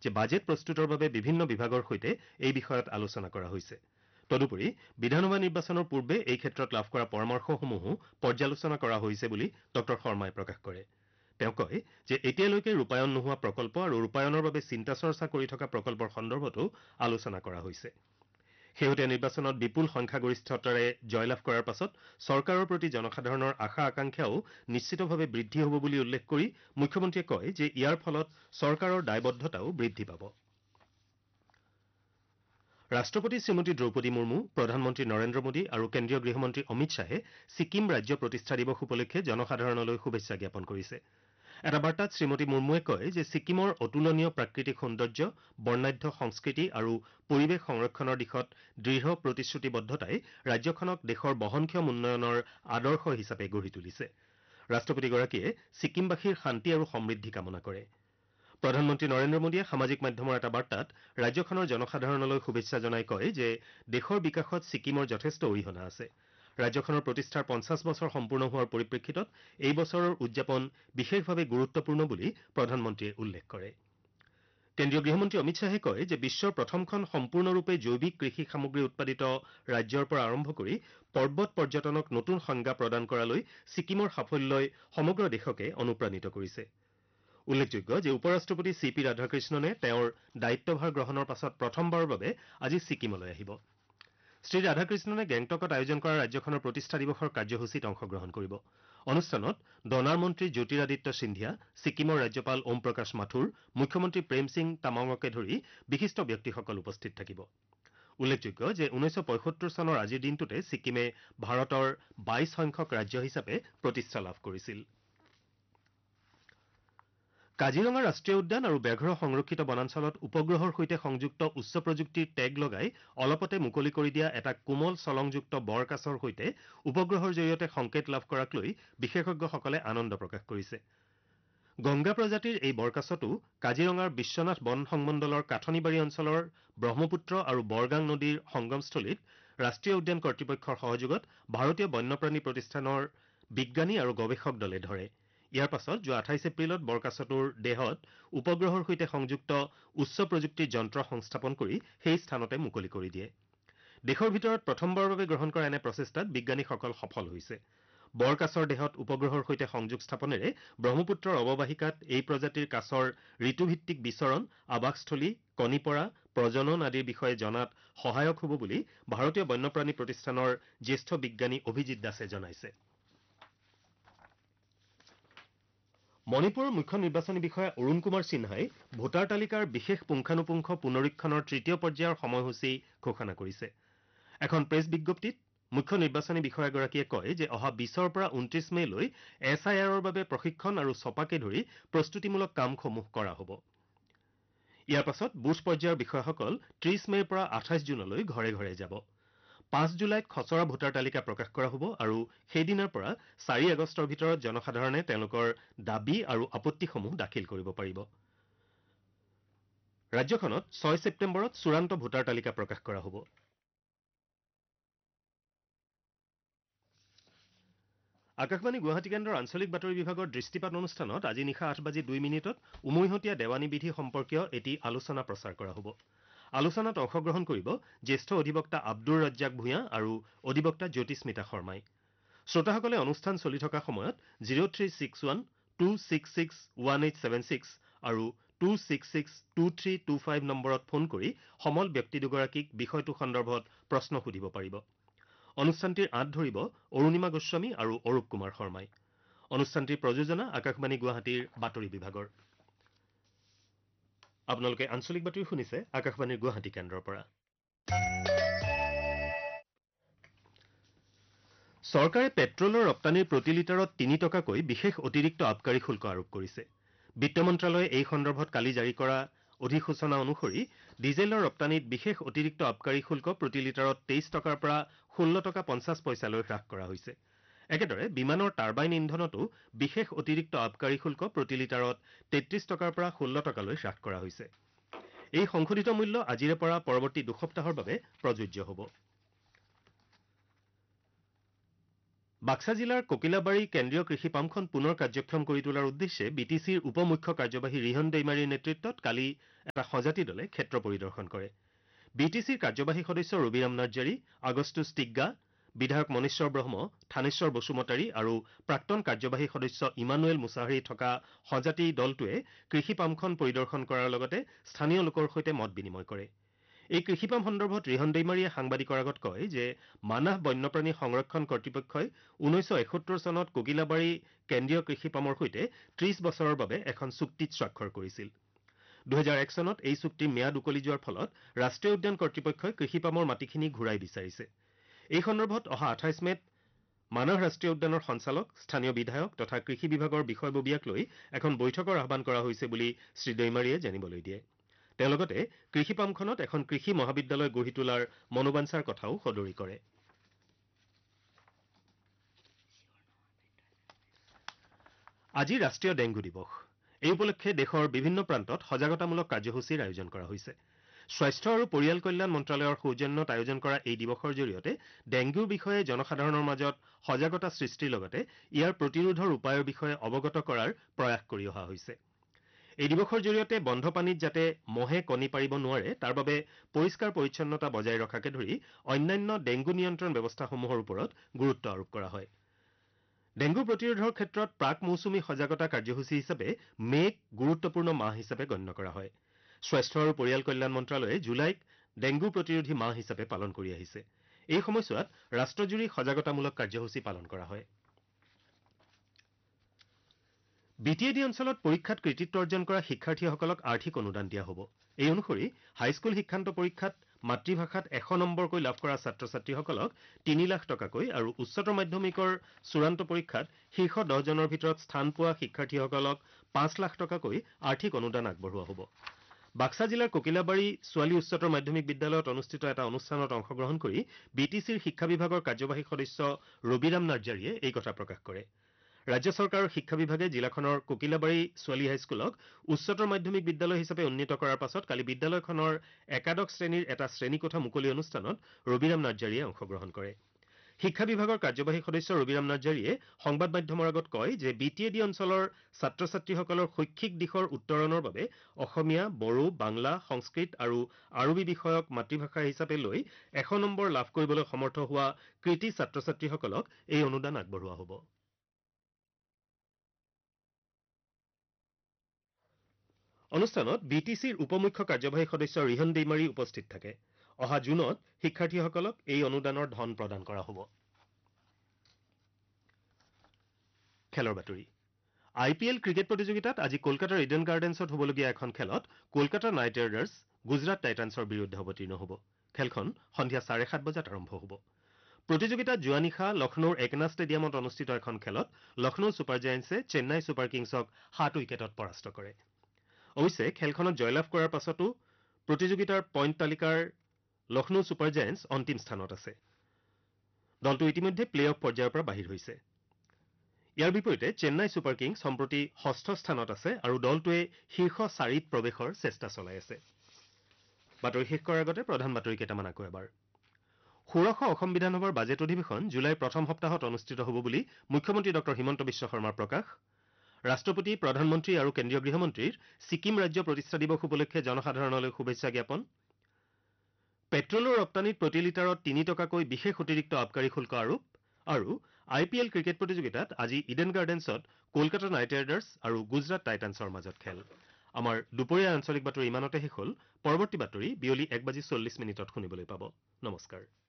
যে বাজেট প্ৰস্তুতৰ বাবে বিভিন্ন বিভাগৰ সৈতে এই বিষয়ত আলোচনা কৰা হৈছে। তদুপৰি বিধানসভা নিৰ্বাচনৰ পূৰ্বে এই ক্ষেত্ৰত লাভ কৰা পৰামৰ্শসমূহো পৰ্যালোচনা কৰা হৈছে বুলি ড শৰ্মাই প্ৰকাশ কৰে। তেওঁ কয় যে এতিয়ালৈকে ৰূপায়ণ নোহোৱা প্ৰকল্প আৰু ৰূপায়ণৰ বাবে চিন্তা চৰ্চা কৰি থকা প্ৰকল্পৰ সন্দৰ্ভতো আলোচনা কৰা হৈছে। শেহতীয়া নিৰ্বাচনত বিপুল সংখ্যাগৰিষ্ঠতাৰে জয়লাভ কৰাৰ পাছত চৰকাৰৰ প্ৰতি জনসাধাৰণৰ আশা আকাংক্ষাও নিশ্চিতভাৱে বৃদ্ধি হ'ব বুলি উল্লেখ কৰি মুখ্যমন্ত্ৰীয়ে কয় যে ইয়াৰ ফলত চৰকাৰৰ দায়বদ্ধতাও বৃদ্ধি পাব। ৰাষ্ট্ৰপতি শ্ৰীমতী দ্ৰৌপদী মুৰ্মু, প্ৰধানমন্ত্ৰী নৰেন্দ্ৰ মোদী আৰু কেন্দ্ৰীয় গৃহমন্ত্ৰী অমিত শ্বাহে ছিকিম ৰাজ্য প্ৰতিষ্ঠা দিৱস উপলক্ষে জনসাধাৰণলৈ শুভেচ্ছা জ্ঞাপন কৰিছে। এটা বাৰ্তাত শ্ৰীমতী মুৰ্মুৱে কয় যে ছিকিমৰ অতুলনীয় প্ৰাকৃতিক সৌন্দৰ্য, বৰ্ণাঢ্য সংস্কৃতি আৰু পৰিৱেশ সংৰক্ষণৰ দিশত দৃঢ় প্ৰতিশ্ৰুতিবদ্ধতাই ৰাজ্যখনক দেশৰ বহনক্ষম উন্নয়নৰ আদৰ্শ হিচাপে গঢ়ি তুলিছে। ৰাষ্ট্ৰপতিগৰাকীয়ে ছিকিমবাসীৰ শান্তি আৰু সমৃদ্ধি কামনা কৰে। প্ৰধানমন্ত্ৰী নৰেন্দ্ৰ মোদীয়ে সামাজিক মাধ্যমৰ এটা বাৰ্তাত ৰাজ্যখনৰ জনসাধাৰণলৈ শুভেচ্ছা জনাই কয় যে দেশৰ বিকাশত ছিকিমৰ যথেষ্ট অৰিহণা আছে। ৰাজ্যখনৰ প্ৰতিষ্ঠাৰ ৫০ বছৰ সম্পূৰ্ণ হোৱাৰ পৰিপ্ৰেক্ষিতত এই বছৰৰ উদযাপন বিশেষভাৱে গুৰুত্বপূৰ্ণ বুলি প্ৰধানমন্ত্ৰীয়ে উল্লেখ কৰে। কেন্দ্ৰীয় গৃহমন্ত্ৰী অমিত শ্বাহে কয় যে বিশ্বৰ প্ৰথমখন সম্পূৰ্ণৰূপে জৈৱিক কৃষি সামগ্ৰী উৎপাদিত ৰাজ্যৰ পৰা আৰম্ভ কৰি পৰ্বত পৰ্যটনক নতুন সংজ্ঞা প্ৰদান কৰালৈ ছিকিমৰ সাফল্যই সমগ্ৰ দেশকে অনুপ্ৰাণিত কৰিছে। উল্লেখযোগ্য যে উপ ৰাষ্ট্ৰপতি চি পি ৰাধাকৃষ্ণনে তেওঁৰ দায়িত্বভাৰ গ্ৰহণৰ পাছত প্ৰথমবাৰৰ বাবে আজি ছিকিমলৈ আহিব। শ্ৰী ৰাধাকৃষ্ণনে গেংটকত আয়োজন কৰা ৰাজ্যখনৰ প্ৰতিষ্ঠা দিৱসৰ কাৰ্যসূচীত অংশগ্ৰহণ কৰিব। অনুষ্ঠানত ডনাৰ মন্ত্ৰী জ্যোতিৰাদিত্য সিন্ধিয়া, ছিকিমৰ ৰাজ্যপাল ওম প্ৰকাশ মাথুৰ, মুখ্যমন্ত্ৰী প্ৰেম সিং তামাঙকে ধৰি বিশিষ্ট ব্যক্তিসকল উপস্থিত থাকিব। উল্লেখযোগ্য যে ১৯৭৫ চনৰ আজিৰ দিনটোতে ছিকিমে ভাৰতৰ ২২ সংখ্যক ৰাজ্য হিচাপে প্ৰতিষ্ঠা লাভ কৰিছিল। কাজিৰঙা ৰাষ্ট্ৰীয় উদ্যান আৰু ব্যাঘ্ৰ সংৰক্ষিত বনাঞ্চলত উপগ্ৰহৰ সৈতে সংযুক্ত উচ্চ প্ৰযুক্তিৰ টেগ লগাই অলপতে মুকলি কৰি দিয়া এটা কোমল চলংযুক্ত বৰ কাছৰ সৈতে উপগ্ৰহৰ জৰিয়তে সংকেত লাভ কৰাক লৈ বিশেষজ্ঞসকলে আনন্দ প্ৰকাশ কৰিছে। গংগা প্ৰজাতিৰ এই বৰকাছটো কাজিৰঙাৰ বিশ্বনাথ বন সংমণ্ডলৰ কাঠনিবাৰী অঞ্চলৰ ব্ৰহ্মপুত্ৰ আৰু বৰগাং নদীৰ সংগমস্থলীত ৰাষ্ট্ৰীয় উদ্যান কৰ্তৃপক্ষৰ সহযোগত ভাৰতীয় বন্যপ্ৰাণী প্ৰতিষ্ঠানৰ বিজ্ঞানী আৰু গৱেষক দলে ধৰে। ইয়াৰ পাছত যোৱা ২৮ এপ্ৰিলত বৰকাছটোৰ দেহত উপগ্ৰহৰ সৈতে সংযুক্ত উচ্চ প্ৰযুক্তিৰ যন্ত্ৰ সংস্থাপন কৰি সেই স্থানতে মুকলি কৰি দিয়ে। দেশৰ ভিতৰত প্ৰথমবাৰৰ বাবে গ্ৰহণ কৰা এনে প্ৰচেষ্টাত বিজ্ঞানীসকল সফল হৈছে। বৰকাছৰ দেহত উপগ্ৰহৰ সৈতে সংযোগ স্থাপনেৰে ব্ৰহ্মপুত্ৰৰ অৱবাহিকাত এই প্ৰজাতিৰ কাছৰ ঋতুভিত্তিক বিচৰণ, আৱাসস্থলী, কণী পৰা, প্ৰজনন আদিৰ বিষয়ে জনাত সহায়ক হ'ব বুলি ভাৰতীয় বন্যপ্ৰাণী প্ৰতিষ্ঠানৰ জ্যেষ্ঠ বিজ্ঞানী অভিজিৎ দাসে জনাইছে। মণিপুৰৰ মুখ্য নিৰ্বাচনী বিষয়া অৰুণ কুমাৰ সিনহাই ভোটাৰ তালিকাৰ বিশেষ পুংখানুপুংখ পুনৰীক্ষণৰ তৃতীয় পৰ্যায়ৰ সময়সূচী ঘোষণা কৰিছে। এখন প্ৰেছ বিজ্ঞপ্তিত মুখ্য নিৰ্বাচনী বিষয়াগৰাকীয়ে কয় যে অহা ২০ৰ পৰা ২৯ মে'লৈ SIRৰ বাবে প্ৰশিক্ষণ আৰু ছপাকে ধৰি প্ৰস্তুতিমূলক কামসমূহ কৰা হ'ব। ইয়াৰ পাছত বুথ পৰ্যায়ৰ বিষয়াসকল ৩০ মে'ৰ পৰা ২৮ জুনলৈ ঘৰে ঘৰে যাব। ৫ জুলাইত খচৰা ভোটাৰ তালিকা প্ৰকাশ কৰা হ'ব আৰু সেইদিনাৰ পৰা ৪ আগষ্টৰ ভিতৰত জনসাধাৰণে তেওঁলোকৰ দাবী আৰু আপত্তিসমূহ দাখিল কৰিব পাৰিব। ৰাজ্যখনত ৬ ছেপ্টেম্বৰত চূড়ান্ত ভোটাৰ তালিকা প্ৰকাশ কৰা হ'ব। আকাশবাণী গুৱাহাটী কেন্দ্ৰৰ আঞ্চলিক বাতৰি বিভাগৰ দৃষ্টিপাত অনুষ্ঠানত আজি নিশা ৮:২ উমৈহতীয়া দেৱানী বিধি সম্পৰ্কীয় এটি আলোচনা প্ৰচাৰ কৰা হ'ব। আলোচনাত অংশগ্ৰহণ কৰিব জ্যেষ্ঠ অধিবক্তা আব্দুৰ ৰাজ্জাক ভূঞা আৰু অধিবক্তা জ্যোতিস্মিতা শৰ্মাই। শ্ৰোতাসকলে অনুষ্ঠান চলি থকা সময়ত 0361-266-1876 আৰু 266-2325 নম্বৰত ফোন কৰি সমল ব্যক্তি দুগৰাকীক বিষয়টো সন্দৰ্ভত প্ৰশ্ন সুধিব পাৰিব। অনুষ্ঠানটিৰ আঁত ধৰিব অৰুণিমা গোস্বামী আৰু অৰূপ কুমাৰ শৰ্মাই। অনুষ্ঠানটিৰ প্ৰযোজনা আকাশবাণী গুৱাহাটীৰ বাতৰি বিভাগৰ। আপোনালোকে আঞ্চলিক বাতৰি শুনিছে আকাশবাণীৰ গুৱাহাটী কেন্দ্ৰৰ পৰা। চৰকাৰে পেট্ৰলৰ ৰপ্তানিৰ প্ৰতি লিটাৰত ৩ টকাকৈ বিশেষ অতিৰিক্ত আবকাৰী শুল্ক আৰোপ কৰিছে। বিত্ত মন্ত্ৰালয়ে এই সন্দৰ্ভত কালি জাৰি কৰা অধিসূচনা অনুসৰি ডিজেলৰ ৰপ্তানিত বিশেষ অতিৰিক্ত আবকাৰী শুল্ক প্ৰতি লিটাৰত ২৩ টকাৰ পৰা ১৬ টকা ৫০ পইচালৈ হ্ৰাস কৰা হৈছে। একেদৰে বিমানৰ টাৰ্বাইন ইন্ধনতো বিশেষ অতিৰিক্ত আবকাৰী শুল্ক প্ৰতি লিটাৰত ৩৩ টকাৰ পৰা ১৬ টকালৈ হ্ৰাস কৰা হৈছে। এই সংশোধিত মূল্য আজিৰে পৰা পৰৱৰ্তী দুসপ্তাহৰ বাবে প্ৰযোজ্য হ'ব। বাক্সা জিলাৰ ককিলাবাৰী কেন্দ্ৰীয় কৃষি পামখন পুনৰ কাৰ্যক্ষম কৰি তোলাৰ উদ্দেশ্যে বিটিচিৰ উপ মুখ্য কাৰ্যবাহী ৰিহন দৈমাৰীৰ নেতৃত্বত কালি এটা সজাতি দলে ক্ষেত্ৰ পৰিদৰ্শন কৰে। বিটিচিৰ কাৰ্যবাহী সদস্য ৰবিৰাম নাৰ্জাৰী, আগস্তুছ টিগ্গা, বিধায়ক মনেশ্বৰ ব্ৰহ্ম, থানেশ্বৰ বসুমতাৰী আৰু প্ৰাক্তন কাৰ্যবাহী সদস্য ইমানুৱেল মুছাহাৰী থকা সজাতি দলটোৱে কৃষি পামখন পৰিদৰ্শন কৰাৰ লগতে স্থানীয় লোকৰ সৈতে মত বিনিময় কৰে। এই কৃষিপাম সন্দৰ্ভত ৰিহন দৈমাৰীয়ে সাংবাদিকৰ আগত কয় যে মানাহ বন্যপ্ৰাণী সংৰক্ষণ কৰ্তৃপক্ষই 1971 চনত ককিলাবাৰী কেন্দ্ৰীয় কৃষিপামৰ সৈতে 30 বছৰৰ বাবে এখন চুক্তিত স্বাক্ষৰ কৰিছিল। 2001 চনত এই চুক্তিৰ ম্যাদ উকলি যোৱাৰ ফলত ৰাষ্ট্ৰীয় উদ্যান কৰ্তৃপক্ষই কৃষিপামৰ মাটিখিনি ঘূৰাই বিচাৰিছে। এই সন্দৰ্ভত অহা 28 মেত মানাহ ৰাষ্ট্ৰীয় উদ্যানৰ সঞ্চালক, স্থানীয় বিধায়ক তথা কৃষি বিভাগৰ বিষয়ববীয়াক লৈ এখন বৈঠকৰ আহ্বান কৰা হৈছে বুলি শ্ৰীদৈমাৰীয়ে জানিবলৈ দিয়ে। তেওঁ লগতে কৃষি পামখনত এখন কৃষি মহাবিদ্যালয় গঢ়ি তোলাৰ মনোবাঞ্ছাৰ কথাও সদৰি কৰে। আজি ৰাষ্ট্ৰীয় ডেংগু দিৱস। এই উপলক্ষে দেশৰ বিভিন্ন প্ৰান্তত সজাগতামূলক কাৰ্যসূচীৰ আয়োজন কৰা হৈছে। স্বাস্থ্য আৰু পৰিয়াল কল্যাণ মন্ত্ৰালয়ৰ সৌজন্যত আয়োজন কৰা এই দিৱসৰ জৰিয়তে ডেংগুৰ বিষয়ে জনসাধাৰণৰ মাজত সজাগতা সৃষ্টিৰ লগতে ইয়াৰ প্ৰতিৰোধৰ উপায়ৰ বিষয়ে অৱগত কৰাৰ প্ৰয়াস কৰি অহা হৈছে। এই দিৱসৰ জৰিয়তে বন্ধ পানীত যাতে মহে কণী পাৰিব নোৱাৰে তাৰ বাবে পৰিষ্কাৰ পৰিচ্ছন্নতা বজাই ৰখাকে ধৰি অন্যান্য ডেংগু নিয়ন্ত্ৰণ ব্যৱস্থাসমূহৰ ওপৰত গুৰুত্ব আৰোপ কৰা হয়। ডেংগু প্ৰতিৰোধৰ ক্ষেত্ৰত প্ৰাক মৌচুমী সজাগতা কাৰ্যসূচী হিচাপে মেক গুৰুত্বপূৰ্ণ মাহ হিচাপে গণ্য কৰা হয়। স্বাস্থ্য আৰু পৰিয়াল কল্যাণ মন্ত্ৰালয়ে জুলাইক ডেংগু প্ৰতিৰোধী মাহ হিচাপে পালন কৰি আহিছে। এই সময়ছোৱাত ৰাষ্ট্ৰজুৰি সজাগতামূলক কাৰ্যসূচী পালন কৰা হয়। বিটিএডি অঞ্চলত পৰীক্ষাত কৃতিত্ব অৰ্জন কৰা শিক্ষাৰ্থীসকলক আৰ্থিক অনুদান দিয়া হ'ব। এই অনুসৰি হাইস্কুল শিক্ষান্ত পৰীক্ষাত মাতৃভাষাত 100 নম্বৰকৈ লাভ কৰা ছাত্ৰ ছাত্ৰীসকলক 3 লাখ টকাকৈ আৰু উচ্চতৰ মাধ্যমিকৰ চূড়ান্ত পৰীক্ষাত শীৰ্ষ 10 জনৰ ভিতৰত স্থান পোৱা শিক্ষাৰ্থীসকলক 5 লাখ টকাকৈ আৰ্থিক অনুদান আগবঢ়োৱা হ'ব। বাক্সা জিলাৰ ককিলাবাৰী ছোৱালী উচ্চতৰ মাধ্যমিক বিদ্যালয়ত অনুষ্ঠিত এটা অনুষ্ঠানত অংশগ্ৰহণ কৰি বিটিচিৰ শিক্ষা বিভাগৰ কাৰ্যবাহী সদস্য ৰবিৰাম নাৰ্জাৰীয়ে এই কথা প্ৰকাশ কৰে। ৰাজ্য চৰকাৰৰ শিক্ষা বিভাগে জিলাখনৰ ককিলাবাৰী ছোৱালী হাইস্কুলক উচ্চতৰ মাধ্যমিক বিদ্যালয় হিচাপে উন্নীত কৰাৰ পাছত কালি বিদ্যালয়খনৰ একাদশ শ্ৰেণীৰ এটা শ্ৰেণীকোঠা মুকলি অনুষ্ঠানত ৰবিৰাম নাৰ্জাৰীয়ে অংশগ্ৰহণ কৰে। শিক্ষা বিভাগৰ কাৰ্যবাহী সদস্য ৰবিৰাম নাৰ্জাৰীয়ে সংবাদ মাধ্যমৰ আগত কয় যে বিটিএডি অঞ্চলৰ ছাত্ৰ ছাত্ৰীসকলৰ শৈক্ষিক দিশৰ উত্তৰণৰ বাবে অসমীয়া, বড়ো, বাংলা, সংস্কৃত আৰু আৰবী বিষয়ক মাতৃভাষা হিচাপে লৈ 100 নম্বৰ লাভ কৰিবলৈ সমৰ্থ হোৱা কৃতি ছাত্ৰ ছাত্ৰীসকলক এই অনুদান আগবঢ়োৱা হ'ব। অনুষ্ঠানত বিটিচিৰ উপ মুখ্য কাৰ্যবাহী সদস্য ৰিহন দৈমাৰী উপস্থিত থাকে। অহা জুনত শিক্ষাৰ্থীসকলক এই অনুদানৰ ধন প্ৰদান কৰা হ'ব। খেলৰ বাতৰি। IPL ক্ৰিকেট প্ৰতিযোগিতাত আজি কলকাতাৰ ইডেন গাৰ্ডেন্সত হ'বলগীয়া এখন খেলত কলকাতা নাইট ৰাইডাৰ্ছ গুজৰাট টাইটান্সৰ বিৰুদ্ধে অৱতীৰ্ণ হ'ব। খেলখন সন্ধিয়া 7:30 বজাত আৰম্ভ হ'ব। প্ৰতিযোগিতাত যোৱা নিশা লক্ষ্ণৌৰ একনা ষ্টেডিয়ামত অনুষ্ঠিত এখন খেলত লক্ষ্ণৌ ছুপাৰ জায়েণ্টছে চেন্নাই ছুপাৰ কিংছক 7 উইকেটত পৰাস্ত কৰে। অৱশ্যে খেলখনত জয়লাভ কৰাৰ পাছতো প্ৰতিযোগিতাৰ পইণ্ট তালিকাৰ লক্ষ্ণৌ ছুপাৰ জায়েণ্টছ অন্তিম স্থানত আছে। দলটো ইতিমধ্যে প্লে অফ পৰ্যায়ৰ পৰা বাহিৰ হৈছে। ইয়াৰ বিপৰীতে চেন্নাই ছুপাৰ কিংছ সম্প্ৰতি 6ষ্ঠ স্থানত আছে আৰু দলটোৱে শীৰ্ষ 4ত প্ৰৱেশৰ চেষ্টা চলাই আছে। বাতৰি শেষ কৰাৰ আগতে প্ৰধান বাতৰি কেইটামান আকৌ এবাৰ। ষোড়শ অসম বিধানসভাৰ বাজেট অধিৱেশন জুলাইৰ প্ৰথম সপ্তাহত অনুষ্ঠিত হ'ব বুলি মুখ্যমন্ত্ৰী ডঃ হিমন্ত বিশ্ব শৰ্মাৰ প্ৰকাশ। ৰাষ্ট্ৰপতি, প্ৰধানমন্ত্ৰী আৰু কেন্দ্ৰীয় গৃহমন্ত্ৰীৰ ছিকিম ৰাজ্য প্ৰতিষ্ঠা দিৱস উপলক্ষে জনসাধাৰণলৈ শুভেচ্ছা জ্ঞাপন। পেট্ৰলৰ ৰপ্তানিত প্ৰতি লিটাৰত 3 টকাকৈ বিশেষ অতিৰিক্ত আবকাৰী শুল্ক আৰোপ আৰু IPL ক্ৰিকেট প্ৰতিযোগিতাত আজি ইডেন গাৰ্ডেন্সত কলকাতা নাইট ৰাইডাৰ্ছ আৰু গুজৰাট টাইটান্সৰ মাজত খেল। আমাৰ দুপৰীয়া আঞ্চলিক বাতৰি ইমানতে শেষ হ'ল। পৰৱৰ্তী বাতৰি বিয়লি 1:40 শুনিবলৈ পাব। নমস্কাৰ।